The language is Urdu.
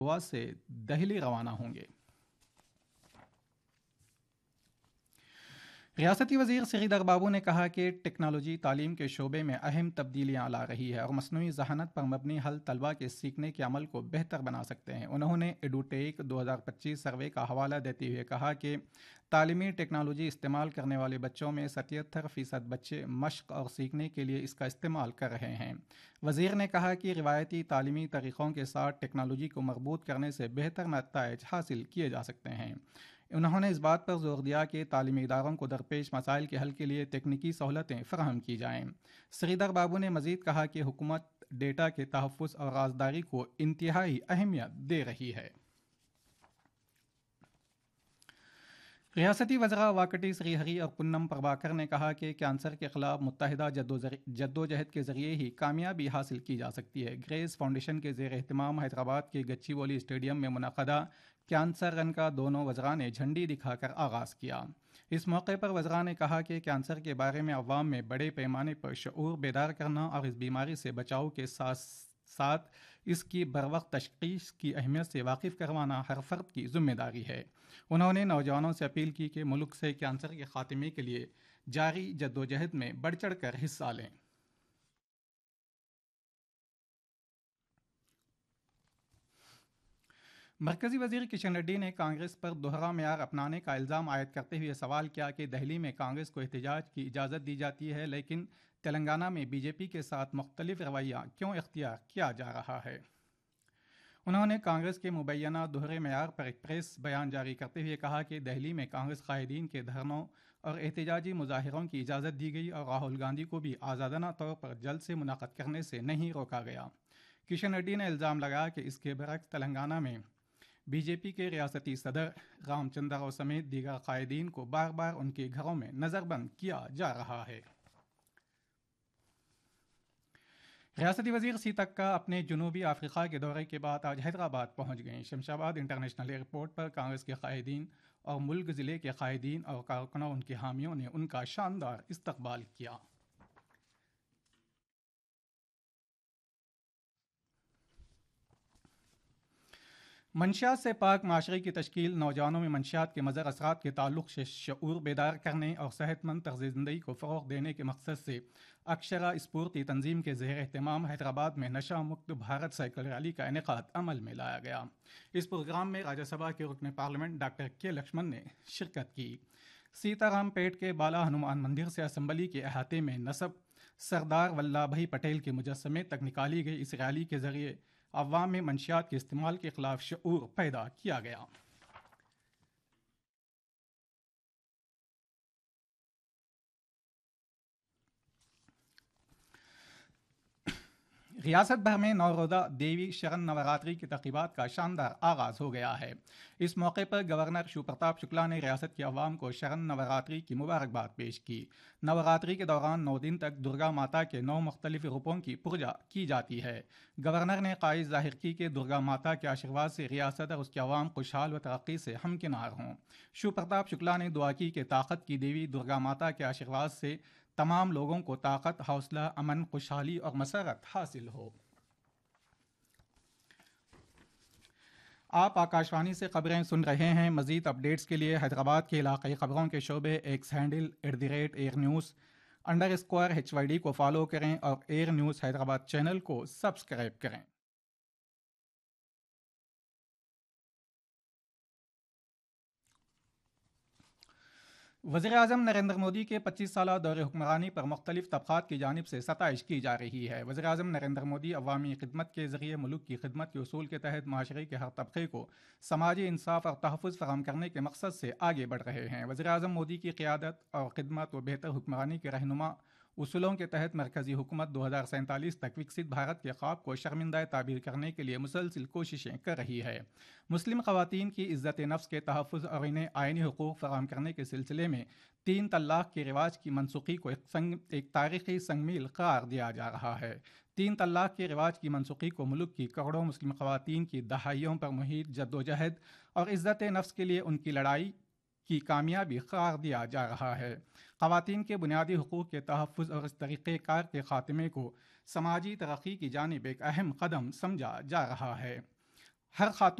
گوا سے دہلی روانہ ہوں گے۔ ریاستی وزیر سریدر بابو نے کہا کہ ٹیکنالوجی تعلیم کے شعبے میں اہم تبدیلیاں لا رہی ہے اور مصنوعی ذہانت پر مبنی حل طلباء کے سیکھنے کے عمل کو بہتر بنا سکتے ہیں۔ انہوں نے ایڈوٹیک 2025 سروے کا حوالہ دیتے ہوئے کہا کہ تعلیمی ٹیکنالوجی استعمال کرنے والے بچوں میں 77% بچے مشق اور سیکھنے کے لیے اس کا استعمال کر رہے ہیں۔ وزیر نے کہا کہ روایتی تعلیمی طریقوں کے ساتھ ٹیکنالوجی کو مربوط کرنے سے بہتر نتائج حاصل کیے جا سکتے ہیں۔ انہوں نے اس بات پر زور دیا کہ تعلیمی اداروں کو درپیش مسائل کے حل کے لیے تکنیکی سہولتیں فراہم کی جائیں۔ سریدر بابو نے مزید کہا کہ حکومت ڈیٹا کے تحفظ اور رازداری کو انتہائی اہمیت دے رہی ہے۔ ریاستی وزراء واکٹی سری ہری اور پونم پربھاکر نے کہا کہ کینسر کے خلاف متحدہ جدوجہد کے ذریعے ہی کامیابی حاصل کی جا سکتی ہے۔ گریس فاؤنڈیشن کے زیر اہتمام حیدرآباد کے گچی بولی اسٹیڈیم میں منعقدہ کینسر رن کا دونوں وزراء نے جھنڈی دکھا کر آغاز کیا۔ اس موقع پر وزراء نے کہا کہ کینسر کے بارے میں عوام میں بڑے پیمانے پر شعور بیدار کرنا اور اس بیماری سے بچاؤ کے ساتھ ساتھ اس کی بروقت تشخیص کی اہمیت سے واقف کروانا ہر فرد کی ذمہ داری ہے۔ انہوں نے نوجوانوں سے اپیل کی کہ ملک سے کینسر کے خاتمے کے لیے جاری جدوجہد میں بڑھ چڑھ کر حصہ لیں۔ مرکزی وزیر کشن ریڈی نے کانگریس پر دوہرا معیار اپنانے کا الزام عائد کرتے ہوئے سوال کیا کہ دہلی میں کانگریس کو احتجاج کی اجازت دی جاتی ہے لیکن تلنگانہ میں بی جے پی کے ساتھ مختلف رویہ کیوں اختیار کیا جا رہا ہے۔ انہوں نے کانگریس کے مبینہ دوہرے معیار پر ایک پریس بیان جاری کرتے ہوئے کہا کہ دہلی میں کانگریس قائدین کے دھرنوں اور احتجاجی مظاہروں کی اجازت دی گئی اور راہل گاندھی کو بھی آزادانہ طور پر جلد سے منعقد کرنے سے نہیں روکا گیا۔ کشن ریڈی نے الزام لگایا کہ اس کے برعکس تلنگانہ میں بی جے پی کے ریاستی صدر رام چندر راؤ سمیت دیگر قائدین کو بار بار ان کے گھروں میں نظر بند کیا جا رہا ہے۔ ریاستی وزیر سیتکا اپنے جنوبی افریقہ کے دورے کے بعد آج حیدرآباد پہنچ گئیں۔ شمشاباد انٹرنیشنل ایئرپورٹ پر کانگریس کے قائدین اور ملک ضلع کے قائدین اور کارکنوں ان کے حامیوں نے ان کا شاندار استقبال کیا۔ منشیات سے پاک معاشرے کی تشکیل، نوجوانوں میں منشیات کے مضر اثرات کے تعلق سے شعور بیدار کرنے اور صحت مند طرز زندگی کو فروغ دینے کے مقصد سے اکشرا اسپورتی تنظیم کے زیر اہتمام حیدرآباد میں نشہ مکت بھارت سائیکل ریلی کا انعقاد عمل میں لایا گیا۔ اس پروگرام میں راجیہ سبھا کے رکن پارلیمنٹ ڈاکٹر کے لکشمن نے شرکت کی۔ سیتا رام پیٹ کے بالا ہنومان مندر سے اسمبلی کے احاطے میں نصب سردار ولبھ بھائی پٹیل کے مجسمے تک نکالی گئی اس ریلی کے ذریعے عوام میں منشیات کے استعمال کے خلاف شعور پیدا کیا گیا۔ ریاست بھر میں 9 روزہ دیوی شرن نوراتری کی تقریبات کا شاندار آغاز ہو گیا ہے۔ اس موقع پر گورنر شیو پرتاپ شکلا نے ریاست کے عوام کو شرن نوراتری کی مبارکباد پیش کی۔ نوراتری کے دوران 9 دن تک درگا ماتا کے 9 مختلف روپوں کی پوجا کی جاتی ہے۔ گورنر نے خواہش ظاہر کی کہ درگا ماتا کے آشیرواد سے ریاست اور اس کے عوام خوشحال و ترقی سے ہمکنار ہوں۔ شیو پرتاپ شکلا نے دعا کی کہ طاقت کی دیوی درگا ماتا کے آشیرواد سے تمام لوگوں کو طاقت، حوصلہ، امن، خوشحالی اور مسرت حاصل ہو۔ آپ آکاشوانی سے خبریں سن رہے ہیں۔ مزید اپڈیٹس کے لیے حیدرآباد کے علاقائی خبروں کے شعبے ایکس ہینڈل @airnews_HYD کو فالو کریں اور ایئر نیوز حیدرآباد چینل کو سبسکرائب کریں۔ وزیر اعظم نریندر مودی کے 25 سالہ دور حکمرانی پر مختلف طبقات کی جانب سے ستائش کی جا رہی ہے۔ وزیر اعظم نریندر مودی عوامی خدمت کے ذریعے ملک کی خدمت کے اصول کے تحت معاشرے کے ہر طبقے کو سماجی انصاف اور تحفظ فراہم کرنے کے مقصد سے آگے بڑھ رہے ہیں۔ وزیر اعظم مودی کی قیادت اور خدمت و بہتر حکمرانی کے رہنما اصولوں کے تحت مرکزی حکومت 2047 تک وکست بھارت کے خواب کو شرمندہ تعبیر کرنے کے لیے مسلسل کوششیں کر رہی ہے۔ مسلم خواتین کی عزت نفس کے تحفظ اور انہیں آئینی حقوق فراہم کرنے کے سلسلے میں 3 طلاق کے رواج کی منسوخی کو ایک تاریخی سنگ میل قرار دیا جا رہا ہے۔ 3 طلاق کے رواج کی منسوخی کو ملک کی کروڑوں مسلم خواتین کی دہائیوں پر محیط جدوجہد اور عزت نفس کے لیے ان کی لڑائی کی کامیابی قرار دیا جا رہا ہے۔ خواتین کے بنیادی حقوق کے تحفظ اور اس طریقہ کار کے خاتمے کو سماجی ترقی کی جانب ایک اہم قدم سمجھا جا رہا ہے۔ ہر خاتون